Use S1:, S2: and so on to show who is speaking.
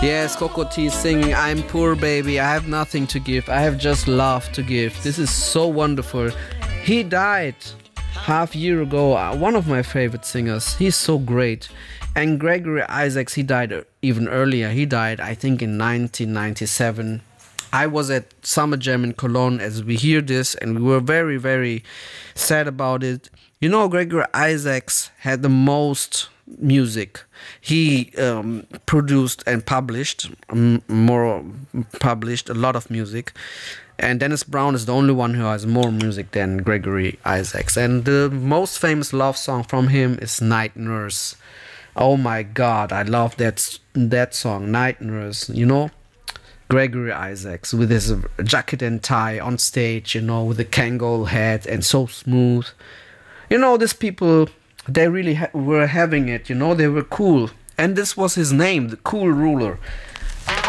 S1: Yes, Coco T singing I'm poor baby, I have nothing to give, I have just love to give. This is so wonderful. He died half year ago, one of my favorite singers. He's so great. And Gregory Isaacs, he died even earlier. He died, I think, in 1997. I was at Summer Jam in Cologne as we hear this, and we were very, very sad about it. You know, Gregory Isaacs had the most music. He produced and published published a lot of music. And Dennis Brown is the only one who has more music than Gregory Isaacs. And the most famous love song from him is Night Nurse. Oh my God, I love that song, Night Nurse. You know, Gregory Isaacs with his jacket and tie on stage, you know, with the Kangol hat and so smooth. You know, these people, they really were having it, you know, they were cool. And this was his name, the Cool Ruler.